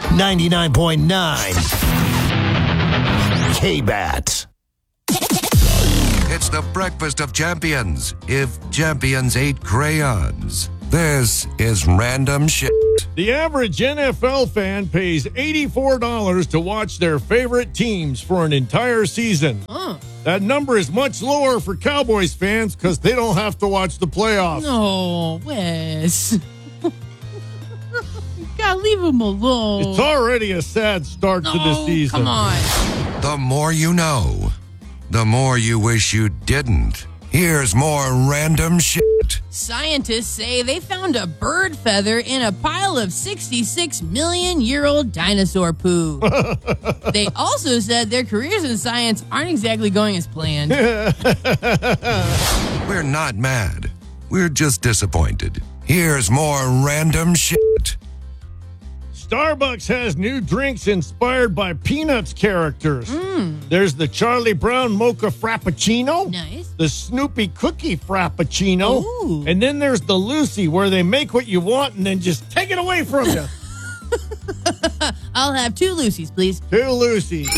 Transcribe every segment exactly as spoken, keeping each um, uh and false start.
ninety-nine point nine K-Bat. It's the breakfast of champions. If champions ate crayons. This is Random Shit. The average N F L fan pays eighty-four dollars to watch their favorite teams for an entire season. Uh. That number is much lower for Cowboys fans because they don't have to watch the playoffs. No, Wes. You gotta leave him alone. It's already a sad start no, to the season. Come on. The more you know, the more you wish you didn't. Here's more Random Shit. Scientists say they found a bird feather in a pile of sixty-six million year old dinosaur poo. They also said their careers in science aren't exactly going as planned. We're not mad. We're just disappointed. Here's more Random Shit. Starbucks has new drinks inspired by Peanuts characters. Mm. There's the Charlie Brown Mocha Frappuccino. Nice. The Snoopy Cookie Frappuccino. Ooh. And then there's the Lucy, where they make what you want and then just take it away from you. I'll have two Lucy's, please. Two Lucy's.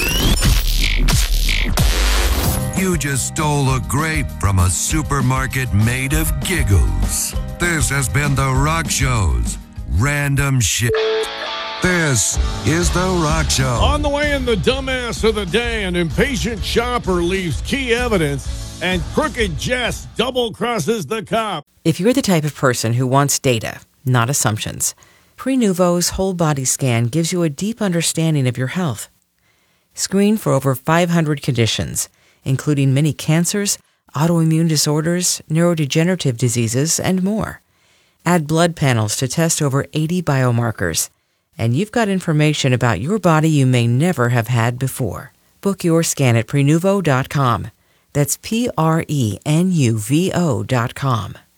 You just stole a grape from a supermarket made of giggles. This has been The Rock Show's Random Shit. This is The Rock Show. On the way in the dumbass of the day, an impatient shopper leaves key evidence and crooked Jess double crosses the cop. If you're the type of person who wants data, not assumptions, Prenuvo's whole body scan gives you a deep understanding of your health. Screen for over five hundred conditions, including many cancers, autoimmune disorders, neurodegenerative diseases, and more. Add blood panels to test over eighty biomarkers. And you've got information about your body you may never have had before. Book your scan at Prenuvo dot com. That's P R E N U V O dot com.